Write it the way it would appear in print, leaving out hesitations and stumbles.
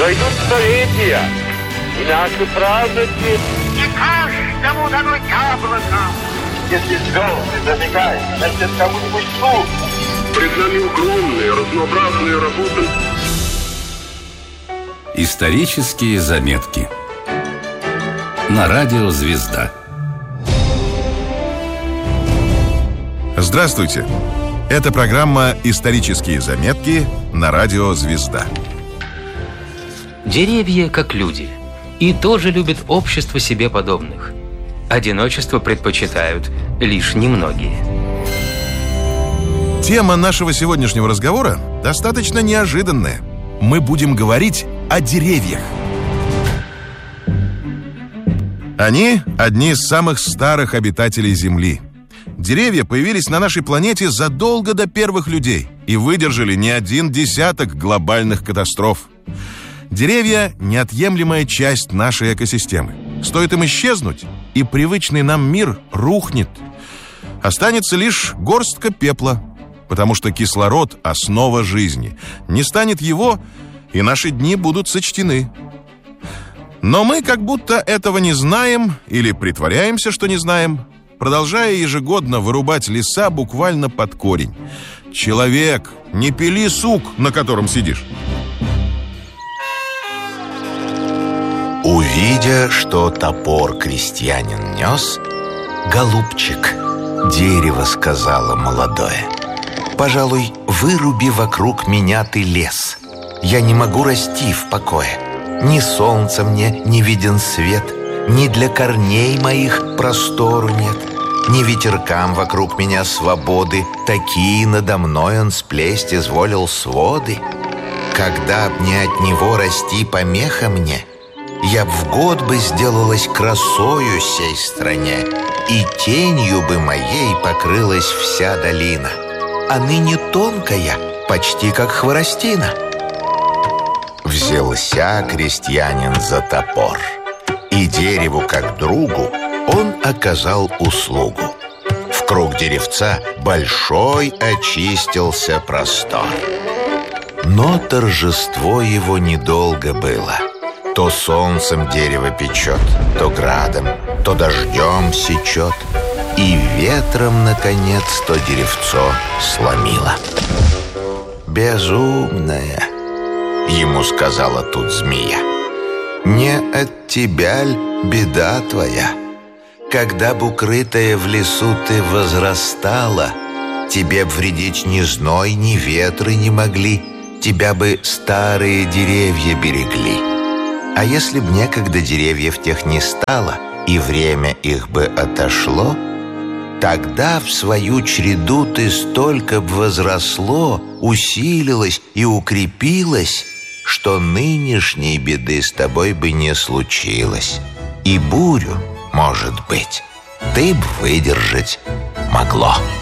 Пройдут столетия, и наши праздники... И каждому дано яблоко. Если звезды зажигают, значит, кому-нибудь слух. Пред нами огромные, разнообразные работы. Исторические заметки на радио «Звезда». Здравствуйте! Это программа «Исторические заметки» на радио «Звезда». Деревья, как люди, и тоже любят общество себе подобных. Одиночество предпочитают лишь немногие. Тема нашего сегодняшнего разговора достаточно неожиданная. Мы будем говорить о деревьях. Они одни из самых старых обитателей Земли. Деревья появились на нашей планете задолго до первых людей и выдержали не один десяток глобальных катастроф. Деревья – неотъемлемая часть нашей экосистемы. Стоит им исчезнуть, и привычный нам мир рухнет. Останется лишь горстка пепла, потому что кислород – основа жизни. Не станет его, и наши дни будут сочтены. Но мы как будто этого не знаем или притворяемся, что не знаем, продолжая ежегодно вырубать леса буквально под корень. Человек, не пили сук, на котором сидишь. Увидя, что топор крестьянин нес, «Голубчик, дерево, — сказала молодое, — пожалуй, выруби вокруг меня ты лес. Я не могу расти в покое. Ни солнца мне не виден свет, ни для корней моих простору нет, ни ветеркам вокруг меня свободы, такие надо мной он сплесть изволил своды. Когда б не от него расти помеха мне, я б в год бы сделалась красою сей стране, и тенью бы моей покрылась вся долина, а ныне тонкая, почти как хворостина». Взялся крестьянин за топор, и дереву как другу он оказал услугу. В круг деревца большой очистился простор. Но торжество его недолго было. То солнцем дерево печет, то градом, то дождем сечет, и ветром, наконец, то деревцо сломило. «Безумная, — ему сказала тут змея, — не от тебя ль беда твоя? Когда б укрытая в лесу ты возрастала, тебе б вредить ни зной, ни ветры не могли, тебя бы старые деревья берегли. А если б некогда деревьев тех не стало, и время их бы отошло, тогда в свою череду ты столько б возросло, усилилось и укрепилось, что нынешней беды с тобой бы не случилось. И бурю, может быть, ты б выдержать могло».